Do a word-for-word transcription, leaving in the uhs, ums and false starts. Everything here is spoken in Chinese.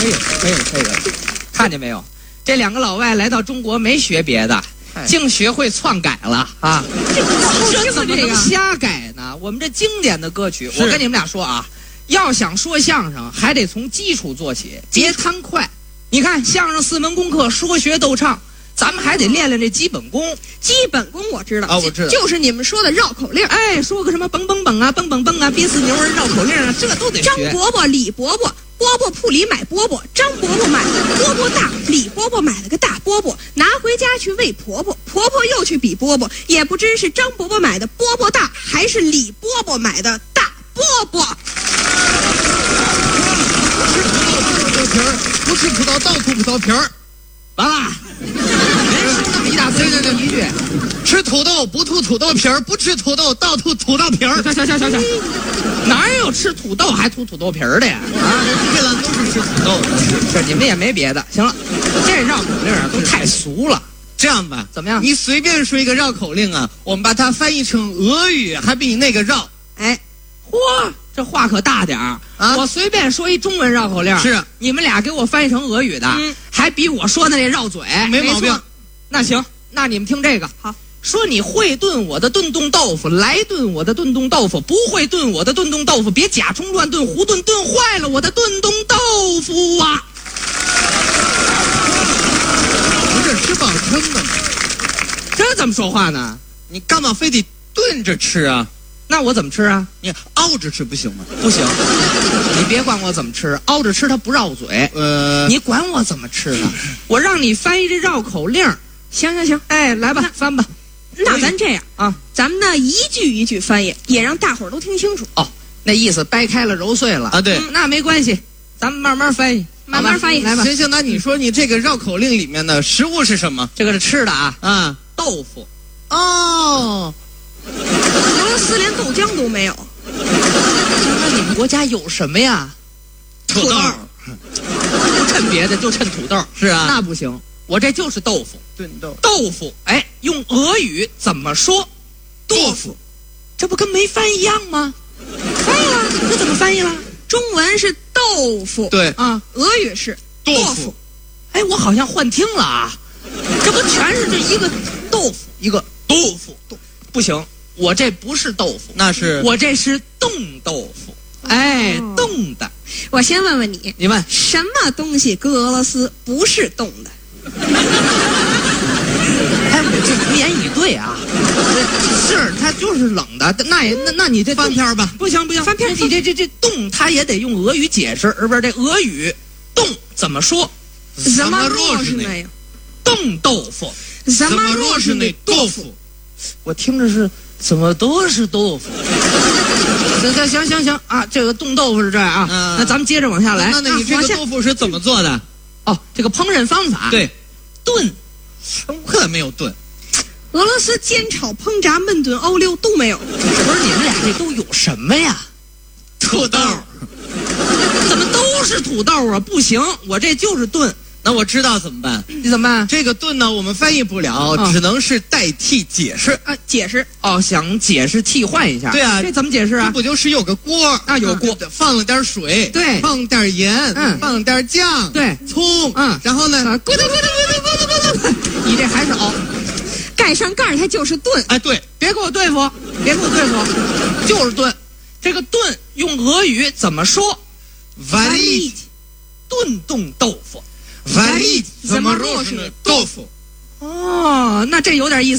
可以可以可以，看见没有？这两个老外来到中国没学别的，净学会篡改了啊！这怎么能瞎改呢？我们这经典的歌曲，我跟你们俩说啊，要想说相声，还得从基础做起，别贪快。你看相声四门功课，说学逗唱。咱们还得练练这基本功， 基本功我知道啊，我知道， 就是你们说的绕口令。 哎，说个什么蹦蹦蹦啊，蹦蹦蹦啊，憋死牛儿绕口令啊，这都得学。 张伯伯、李伯伯，饽饽铺里买饽饽，张伯伯买了个饽饽大，李伯伯买了个大饽饽，拿回家去喂婆婆，婆婆又去比饽饽，也不知是张伯伯买的饽饽大，还是李伯伯买的大饽饽。 不吃土豆倒吐葡萄皮儿， 完了。那么一大堆的一句， 吃土豆不吐土豆皮儿，不吃土豆倒吐土豆皮儿。 行行行行行，哪有吃土豆还吐土豆皮儿的呀？ 啊，这了都是吃土豆的。 这你们也没别的。行了，这绕口令啊都太俗了。 这样吧， 怎么样？ 你随便说一个绕口令啊，我们把它翻译成俄语，还比你那个绕。 哎，嚯！这话可大点儿啊！ 我随便说一中文绕口令， 是你们俩给我翻译成俄语的， 嗯、 还比我说的那绕嘴没毛病。 那行，那你们听这个， 好， 说你会炖我的炖冻豆腐，来炖我的炖冻豆腐，不会炖我的炖冻豆腐，别假充乱炖，胡炖炖坏了我的炖冻豆腐啊！ 不是吃饱撑的吗？ 这怎么说话呢？ 你干嘛非得炖着吃啊？ 那我怎么吃啊？ 你熬着吃不行吗？ 不行，你别管我怎么吃，熬着吃它不绕嘴。 呃， 你管我怎么吃呢？我让你翻译这绕口令。 行行行， 哎，来吧，翻吧。 那咱这样啊， 咱们呢一句一句翻译，也让大伙儿都听清楚。 哦，那意思掰开了揉碎了啊？对、 嗯，那没关系，咱们慢慢翻译， 慢慢翻译， 来吧。 行行，那你说你这个绕口令里面的食物是什么？ 这个是吃的啊啊， 豆腐。 哦。 俄罗斯连豆浆都没有， 那你们国家有什么呀？ 土豆， 不趁别的就趁土豆。 是啊， 那不行，我这就是豆腐， 炖豆。 豆腐，哎，用俄语怎么说？ 豆腐， 这不跟没翻一样吗？翻译了，这怎么翻译了？ 中文是豆腐， 对啊， 俄语是豆腐。 豆腐哎，我好像幻听了啊，这不全是这一个豆腐，一个豆腐，豆不行。我这不是豆腐， 那是我这是冻豆腐，哎，哦、冻的。 我先问问你， 你问什么东西搁俄罗斯不是冻的？ 哎，我这无言以对啊，是它就是冷的。那也那那你这翻篇吧？ 不行不行，翻篇你这这这冻，它也得用俄语解释，是不是？这俄语冻怎么说？ 怎么若是那样？ 冻豆腐， 怎么若是那豆腐？ 我听着是。怎么都是豆腐？行行行行行啊，这个冻豆腐是这样啊。嗯、那咱们接着往下来。 那那你这个豆腐是怎么做的？ 哦，这个烹饪方法。 对， 炖， 可没有炖。 俄罗斯煎炒烹炸焖炖熬溜都没有。 不是你们俩这都有什么呀？ 土豆。 怎么都是土豆啊？不行，我这就是炖。 那我知道怎么办？ 你怎么办？ 这个炖呢，我们翻译不了， 哦、 只能是代替解释啊，解释哦，想解释替换一下。 对啊， 这怎么解释啊？ 这不就是有个锅啊，有锅， 嗯、放了点水， 对， 放点盐， 嗯， 放点酱， 对， 葱， 嗯， 然后呢， 咕嘟咕嘟咕嘟咕嘟咕嘟，你这还是熬， 盖上盖它就是炖。 哎，对， 别给我对付，别给我对付，就是炖。这个炖用俄语怎么说 ？Варить， 炖冻豆腐。 Варить замороженный豆腐。 哦，那这有点意思。